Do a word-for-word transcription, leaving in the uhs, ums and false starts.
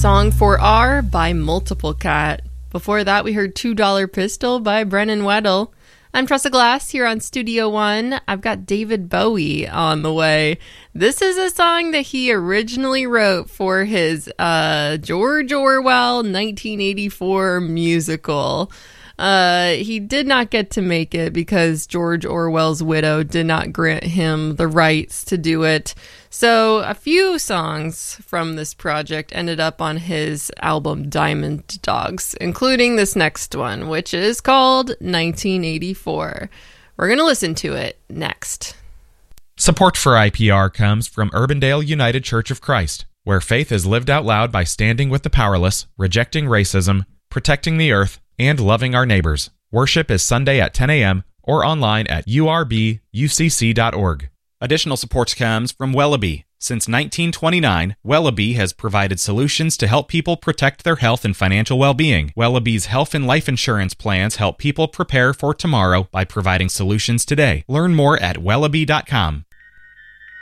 Song for R by Multiple Cat. Before that, we heard two dollar Pistol by Brennan Weddle. I'm Tressa Glass here on Studio One. I've got David Bowie on the way. This is a song that he originally wrote for his uh, George Orwell nineteen eighty-four musical. Uh, he did not get to make it because George Orwell's widow did not grant him the rights to do it. So a few songs from this project ended up on his album Diamond Dogs, including this next one, which is called nineteen eighty-four. We're going to listen to it next. Support for I P R comes from Urbandale United Church of Christ, where faith is lived out loud by standing with the powerless, rejecting racism, protecting the earth, and loving our neighbors. Worship is Sunday at ten a.m. or online at u r b u c c dot org. Additional support comes from Wellaby. Since nineteen twenty-nine, Wellaby has provided solutions to help people protect their health and financial well-being. Wellaby's health and life insurance plans help people prepare for tomorrow by providing solutions today. Learn more at wellaby dot com.